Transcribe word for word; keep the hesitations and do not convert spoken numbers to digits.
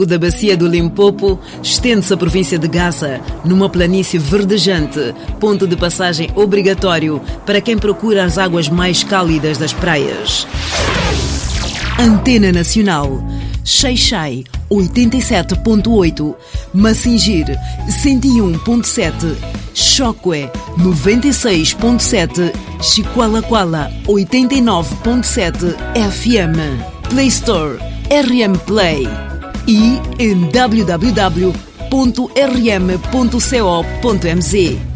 O da Bacia do Limpopo estende-se à província de Gaza, numa planície verdejante, ponto de passagem obrigatório para quem procura as águas mais cálidas das praias. Antena Nacional, Xai-Xai oitenta e sete ponto oito, Masingir cento e um ponto sete, Choque noventa e seis ponto sete, Chiqualaquala oitenta e nove ponto sete F M, Play Store, R M Play e em w w w ponto r m ponto co ponto m z.